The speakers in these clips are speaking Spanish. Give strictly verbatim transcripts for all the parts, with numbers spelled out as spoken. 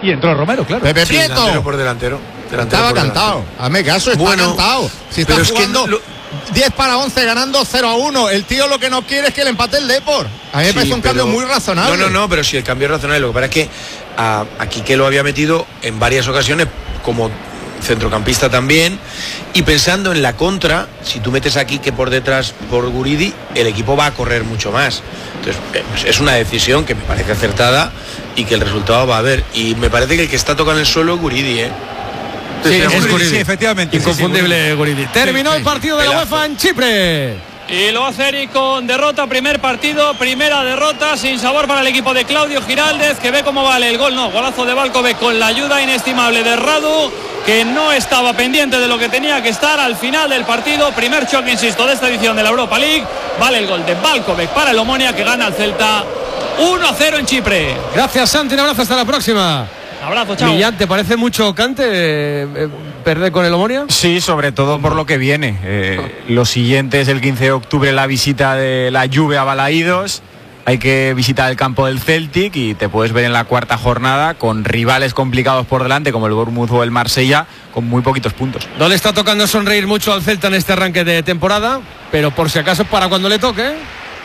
Y entró Romero, claro. Pepe Sí, Prieto. delantero por delantero. delantero Estaba por cantado. delantero. Hazme caso, está Bueno, cantado. Si está pero es que jugando lo- diez para once, ganando cero a uno. El tío lo que no quiere es que le empate el Depor. A mí me Sí, parece un pero- cambio muy razonable. No, no, no, pero si el cambio es razonable. Lo que pasa es que a, a Quique lo había metido en varias ocasiones como centrocampista también, y pensando en la contra, si tú metes a Quique por detrás por Guridi, el equipo va a correr mucho más. Entonces eh, es una decisión que me parece acertada y que el resultado va a haber. Y me parece que el que está tocando el suelo es Guridi, ¿eh? Sí, Sí, es Guridi, Guridi. sí, efectivamente. Inconfundible Guridi. Terminó Sí, el sí. partido de la Pelazo. UEFA en Chipre. Y lo hace Eric con derrota, primer partido, primera derrota, sin sabor para el equipo de Claudio Giraldez, que ve cómo vale el gol, no, golazo de Balkovic con la ayuda inestimable de Radu, que no estaba pendiente de lo que tenía que estar al final del partido. Primer choque, insisto, de esta edición de la Europa League. Vale el gol de Balkovic para el Omonia, que gana al Celta uno a cero en Chipre. Gracias, Santi. Un abrazo, hasta la próxima. Abrazo, chao. Millán, ¿te parece mucho cante eh, eh, perder con el Omonia? Sí, sobre todo por lo que viene. Eh, lo siguiente es el quince de octubre, la visita de la Juve a Balaídos. Hay que visitar el campo del Celtic y te puedes ver en la cuarta jornada con rivales complicados por delante como el Bournemouth o el Marsella, con muy poquitos puntos. No le está tocando sonreír mucho al Celta en este arranque de temporada, pero por si acaso para cuando le toque.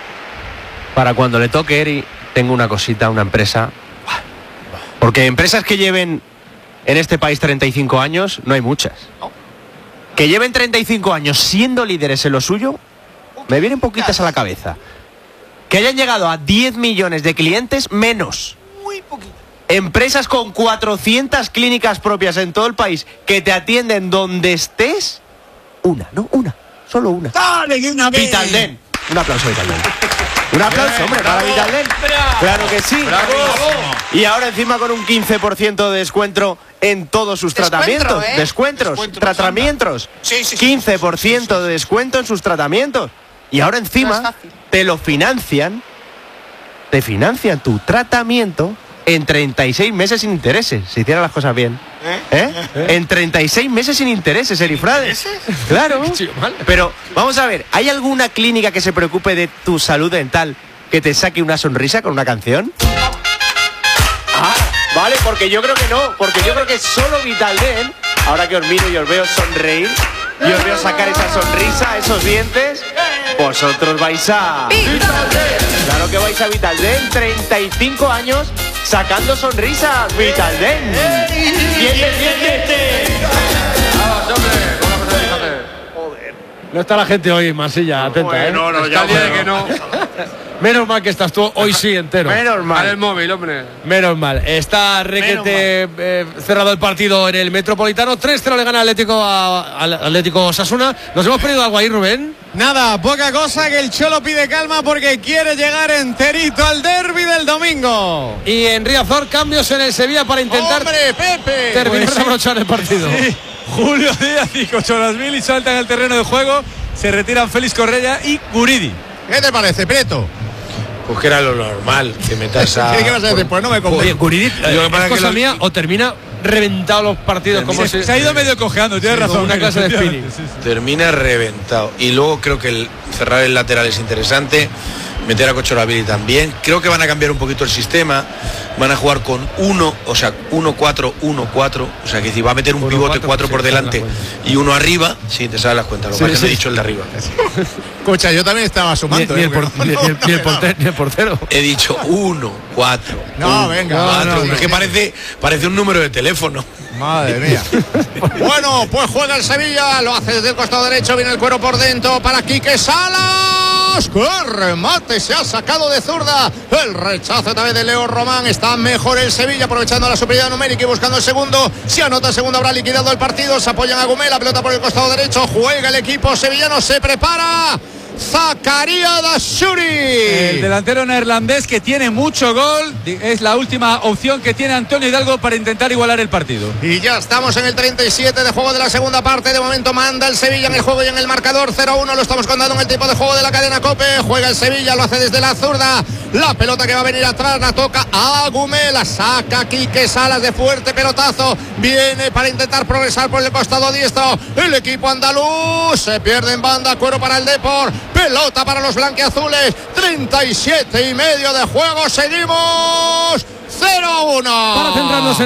Para cuando le toque, Eri, tengo una cosita, una empresa. Porque empresas que lleven en este país treinta y cinco años, no hay muchas. Que lleven treinta y cinco años siendo líderes en lo suyo, me vienen poquitas a la cabeza. Que hayan llegado a diez millones de clientes, menos. Muy poquito. Empresas con cuatrocientas clínicas propias en todo el país que te atienden donde estés, una, no, una, solo una. Dale, que una vez. Vitaldent. Un aplauso, Vitaldent. Un aplauso, hombre, para Vitaldent. Claro que sí. Y ahora encima con un quince por ciento de descuento en todos sus Descuentro, tratamientos. ¿eh? Descuentos, Descuentro, tratamientos. Sí, sí, sí, quince por ciento de descuento en sus tratamientos. Y ahora No es encima fácil. te lo financian, te financian tu tratamiento en treinta y seis meses sin intereses, si hicieran las cosas bien. ¿Eh? En treinta y seis meses sin intereses, Erifrades. Claro. Pero vamos a ver, ¿hay alguna clínica que se preocupe de tu salud dental que te saque una sonrisa con una canción? Ah, vale, porque yo creo que no, porque yo creo que solo Vitaldent, ahora que os miro y os veo sonreír, y os veo sacar esa sonrisa, esos dientes, vosotros vais a... Claro que vais a Vitaldent, treinta y cinco años sacando sonrisas, Vitaldent. ¡Dientes, dientes! No está la gente hoy en Marsella, atenta, ¿eh? no, no, Está el día de que no. Menos mal que estás tú hoy sí entero. Menos Para el mal. móvil, hombre. Menos mal. Está requete eh, cerrado el partido en el Metropolitano. tres cero le gana Atlético a, al Atlético Osasuna. ¿Nos hemos perdido algo ahí, Rubén? Nada, poca cosa, que el Cholo pide calma porque quiere llegar enterito al derbi del domingo. Y en Riazor, cambios en el Sevilla para intentar ¡Hombre, Pepe! terminar Pues de sí. abrochar el partido. Sí, Julio Díaz y Cocholasvili y saltan al terreno de juego. Se retiran Félix Correa y Guridi. ¿Qué te parece, Prieto? Pues que era lo normal, que metas a... ¿Qué vas a decir? Pues no me Oye, convence. Guridi, Lo que eh, pasa ¿es es que cosa lo- mía o termina reventado los partidos como Se, si... se ha ido medio cojeando, tienes Sí, razón. como una clase de efectivamente, spinning. sí, sí. Termina reventado. Y luego creo que el cerrar el lateral es interesante. Meter a Cocholaviri también. Creo que van a cambiar un poquito el sistema. Van a jugar con uno, o sea, uno cuatro uno cuatro. O sea, que si va a meter un uno, pivote cuatro, cuatro sí, por te das delante cuenta. y uno arriba, sí, te sabes las cuentas. Lo que Sí, pasa es que sí. me he dicho el de arriba. Escucha, yo también estaba Ni, sumando. ni ¿eh? el, por- Porque ni- no- ni- no ni el me daba. portero, ni el portero. He dicho uno, cuatro. No, uno, venga. cuatro. No, no, es que no. parece, parece un número de teléfono. Madre mía. Bueno, pues juega el Sevilla, lo hace desde el costado derecho, viene el cuero por dentro para Quique Salas. ¡Qué remate! Se ha sacado de zurda. El rechazo también de Leo Román. Está mejor el Sevilla, aprovechando la superioridad numérica y buscando el segundo. Si anota el segundo, habrá liquidado el partido. Se apoyan a Gumé, la pelota por el costado derecho. Juega el equipo sevillano, se prepara. Zakaria Dashuri. El delantero neerlandés que tiene mucho gol. Es la última opción que tiene Antonio Hidalgo para intentar igualar el partido. Y ya estamos en el treinta y siete de juego de la segunda parte. De momento manda el Sevilla en el juego y en el marcador cero uno. Lo estamos contando en el tiempo de juego de la cadena COPE. Juega el Sevilla, lo hace desde la zurda. La pelota que va a venir atrás la toca a Gumé. La saca Quique Salas de fuerte pelotazo. Viene para intentar progresar por el costado diestro. El equipo andaluz se pierde en banda. Cuero para el Depor. Pelota para los blanquiazules. treinta y siete y medio de juego. Seguimos cero uno. Para centrarnos en